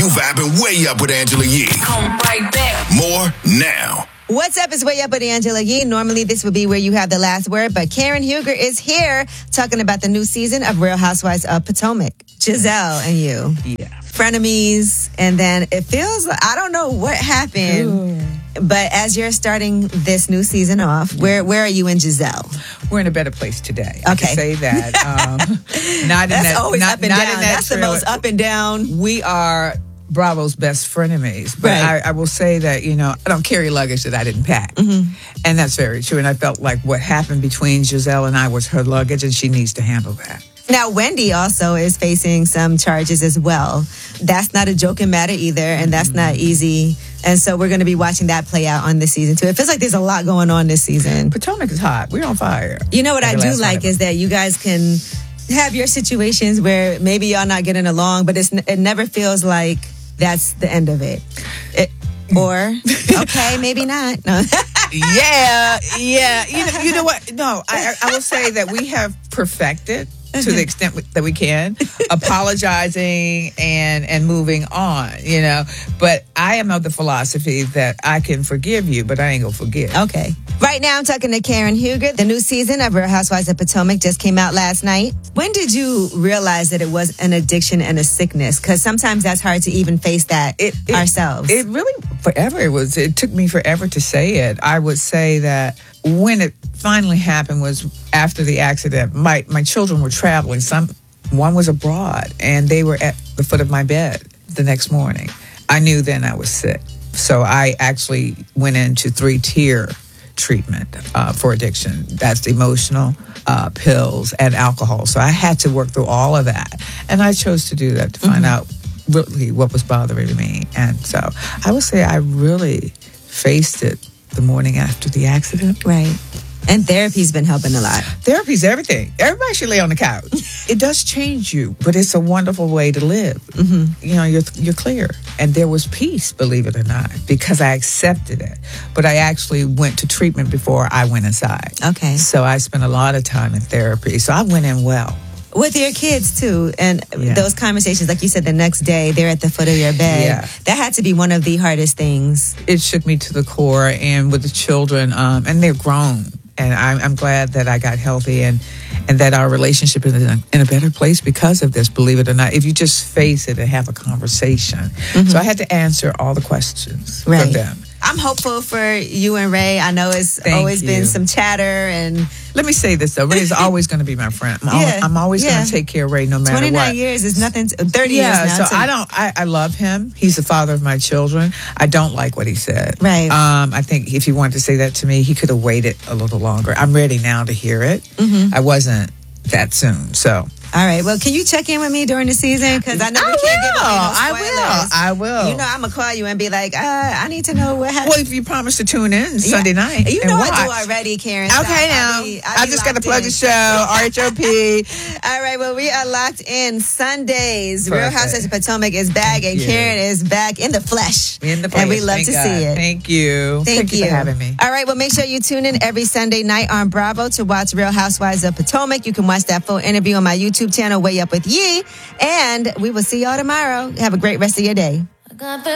vibing way up with Angela Yee. Come right back. More now. What's up? It's Way Up with Angela Yee. Normally, this would be where you have the last word, but Karen Huger is here talking about the new season of Real Housewives of Potomac. Giselle and you. Yeah. Frenemies, and then it feels like, I don't know what happened, but as you're starting this new season off, where are you and Giselle? We're in a better place today. I Okay. can say that. Not in That's that, always not, up and not down. in that That's the trailer. most up and down. We are Bravo's best frenemies. But Right. I will say that, I don't carry luggage that I didn't pack. Mm-hmm. And that's very true. And I felt like what happened between Giselle and I was her luggage, and she needs to handle that. Now, Wendy also is facing some charges as well. That's not a joking matter either, and that's not easy. And so we're going to be watching that play out on this season, too. It feels like there's a lot going on this season. Potomac is hot. We're on fire. You know what I Like the do last like night. is that you guys can have your situations where maybe y'all not getting along, but it never feels like that's the end of it. Or, okay, maybe not. No. Yeah. You know what? No, I will say that we have perfected to the extent that we can, apologizing and moving on, But I am of the philosophy that I can forgive you, but I ain't gonna forget. Okay. Right now, I'm talking to Karen Huger. The new season of Real Housewives of Potomac just came out last night. When did you realize that it was an addiction and a sickness? Because sometimes that's hard to even face that ourselves. It really, it took me forever to say it. I would say that when it finally happened was after the accident. My children were traveling. One was abroad, and they were at the foot of my bed the next morning. I knew then I was sick. So I actually went into 3-tier treatment for addiction. That's emotional, pills, and alcohol. So I had to work through all of that. And I chose to do that to find out really what was bothering me. And so I would say I really faced it the morning after the accident. Right. And therapy's been helping a lot. Therapy's everything. Everybody should lay on the couch. It does change you, but it's a wonderful way to live. Mm-hmm. You're clear. And there was peace, believe it or not, because I accepted it. But I actually went to treatment before I went inside. Okay. So I spent a lot of time in therapy. So I went in well. With your kids, too. And Yeah. those conversations, like you said, the next day, they're at the foot of your bed. Yeah. That had to be one of the hardest things. It shook me to the core. And with the children, and they're grown. And I'm glad that I got healthy and that our relationship is in a better place because of this, believe it or not. If you just face it and have a conversation. Mm-hmm. So I had to answer all the questions for them. I'm hopeful for you and Ray. I know it's always been some chatter. And let me say this, though. Ray is always going to be my friend. I'm always going to take care of Ray no matter 29 what. 29 years is nothing. 30 years now. So I love him. He's the father of my children. I don't like what he said. Right. I think if he wanted to say that to me, he could have waited a little longer. I'm ready now to hear it. Mm-hmm. I wasn't that soon, so. All right. Well, can you check in with me during the season? Because I know we can't give away no spoilers. I will. You know, I'm going to call you and be like, I need to know what happened. Well, if you promise to tune in Sunday night. You and know watch. I do already, Karen. So Okay, now. I just got to plug the show, RHOP. All right. Well, we are locked in Sundays. Perfect. Real Housewives of Potomac is back, and Karen is back in the flesh. In the flesh. And we love Thank to God. see it. Thank you. Thank you for having me. All right. Well, make sure you tune in every Sunday night on Bravo to watch Real Housewives of Potomac. You can watch that full interview on my YouTube channel, Way Up with Yee. And we will see y'all tomorrow. Have a great rest of your day.